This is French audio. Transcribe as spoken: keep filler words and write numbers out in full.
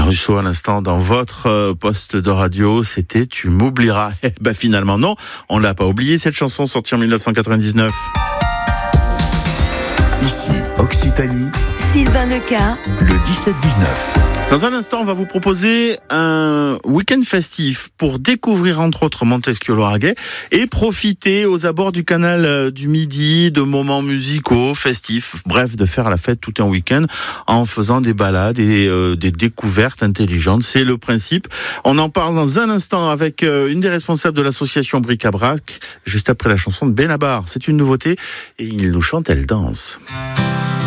Russo à l'instant dans votre euh, poste de radio, c'était Tu m'oublieras. Eh ben finalement non, on l'a pas oublié cette chanson sortie en dix-neuf cent quatre-vingt-dix-neuf. Ici, Occitanie, Sylvain Leca, le dix-sept dix-neuf. Dans un instant, on va vous proposer un week-end festif pour découvrir entre autres Montesquieu-Lauragais et profiter aux abords du canal du Midi de moments musicaux, festifs, bref, de faire la fête tout un week-end en faisant des balades et euh, des découvertes intelligentes. C'est le principe. On en parle dans un instant avec euh, une des responsables de l'association Bric-à-Brac, juste après la chanson de Benabar. C'est une nouveauté et il nous chante, elle danse.